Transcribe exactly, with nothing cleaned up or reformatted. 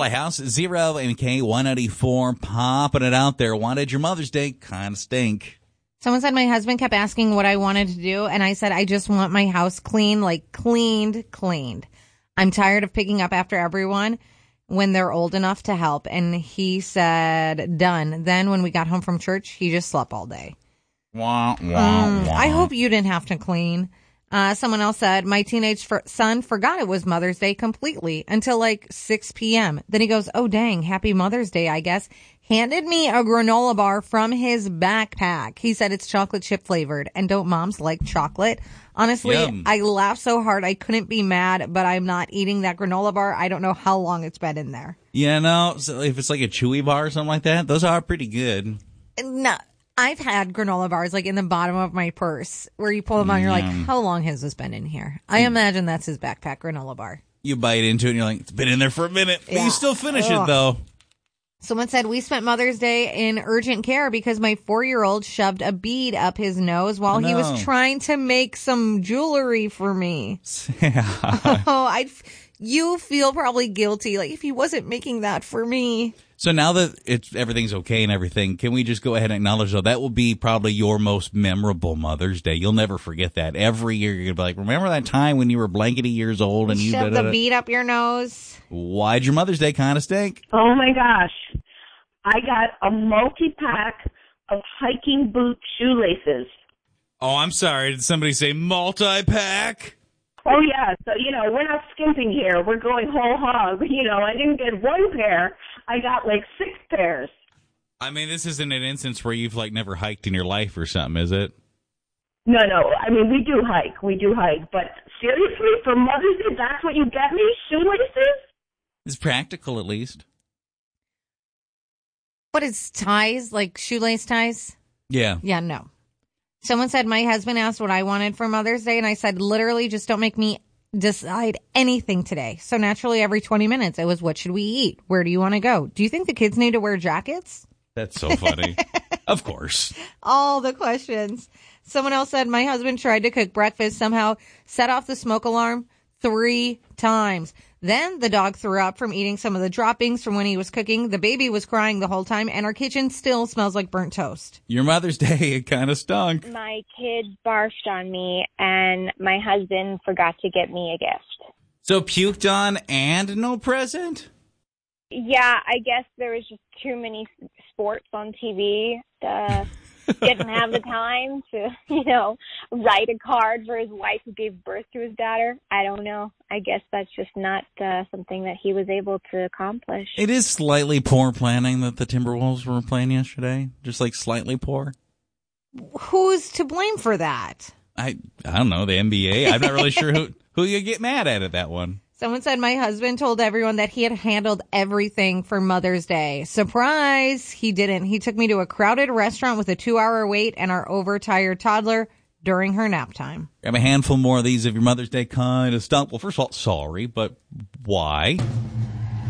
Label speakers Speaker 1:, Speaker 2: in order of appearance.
Speaker 1: Playhouse, Zero and K one eighty-four, popping it out there. Why did your Mother's Day kind of stink?
Speaker 2: Someone said my husband kept asking what I wanted to do, and I said I just want my house clean, like cleaned, cleaned. I'm tired of picking up after everyone when they're old enough to help. And he said, done. Then when we got home from church, he just slept all day.
Speaker 1: Wah, wah,
Speaker 2: um,
Speaker 1: wah.
Speaker 2: I hope you didn't have to clean. Uh, someone else said, my teenage fr- son forgot it was Mother's Day completely until like six p.m. Then he goes, oh, dang, happy Mother's Day, I guess. Handed me a granola bar from his backpack. He said it's chocolate chip flavored. And don't moms like chocolate? Honestly,
Speaker 1: Yum.
Speaker 2: I laughed so hard I couldn't be mad, but I'm not eating that granola bar. I don't know how long it's been in there.
Speaker 1: Yeah, no, so if it's like a chewy bar or something like that, those are pretty good.
Speaker 2: No, I've had granola bars like in the bottom of my purse where you pull them out and you're like, how long has this been in here? I imagine that's his backpack granola bar.
Speaker 1: You bite into it and you're like, it's been in there for a minute. But
Speaker 2: Yeah.
Speaker 1: you still finish
Speaker 2: Ugh.
Speaker 1: it, though.
Speaker 2: Someone said we spent Mother's Day in urgent care because my four-year-old shoved a bead up his nose while he
Speaker 1: No.
Speaker 2: was trying to make some jewelry for me.
Speaker 1: Yeah.
Speaker 2: Oh, I, you feel probably guilty, like if he wasn't making that for me.
Speaker 1: So now that it's everything's okay and everything, can we just go ahead and acknowledge, though, that will be probably your most memorable Mother's Day. You'll never forget that. Every year you're going to be like, remember that time when you were blankety years old and you
Speaker 2: Shove
Speaker 1: da-da-da?
Speaker 2: the bead up your nose.
Speaker 1: Why'd your Mother's Day kind of stink?
Speaker 3: Oh, my gosh. I got a multi-pack of hiking boot shoelaces.
Speaker 1: Oh, I'm sorry. Did somebody say multi-pack?
Speaker 3: Oh, yeah. So, you know, we're not skimping here. We're going whole hog. You know, I didn't get one pair. I got like six pairs.
Speaker 1: I mean, this isn't an instance where you've, like, never hiked in your life or something, is it?
Speaker 3: No, no. I mean, we do hike. We do hike. But seriously, for Mother's Day, that's what you get me? Shoelaces?
Speaker 1: It's practical, at least.
Speaker 2: What is ties? Like shoelace ties?
Speaker 1: Yeah.
Speaker 2: Yeah, no. Someone said my husband asked what I wanted for Mother's Day, and I said, literally, just don't make me decide anything today. So naturally, every twenty minutes, it was, what should we eat? Where do you want to go? Do you think the kids need to wear jackets?
Speaker 1: That's so funny. Of course.
Speaker 2: All the questions. Someone else said my husband tried to cook breakfast, somehow set off the smoke alarm three times. Then the dog threw up from eating some of the droppings from when he was cooking. The baby was crying the whole time, and our kitchen still smells like burnt toast.
Speaker 1: Your Mother's Day, it kind of stunk.
Speaker 4: My kid barfed on me, and my husband forgot to get me a gift.
Speaker 1: So puked on and no present?
Speaker 4: Yeah, I guess there was just too many s- sports on T V. Uh, didn't have the time to, you know, write a card for his wife who gave birth to his daughter. I don't know. I guess that's just not uh, something that he was able to accomplish.
Speaker 1: It is slightly poor planning that the Timberwolves were playing yesterday. Just like slightly poor.
Speaker 2: Who's to blame for that?
Speaker 1: I I don't know, the N B A. I'm not really sure who, who you get mad at at that one.
Speaker 2: Someone said my husband told everyone that he had handled everything for Mother's Day. Surprise! He didn't. He took me to a crowded restaurant with a two-hour wait and our overtired toddler during her nap time.
Speaker 1: Grab a handful more of these if your Mother's Day kind of stunk. Well, first of all, sorry, but why?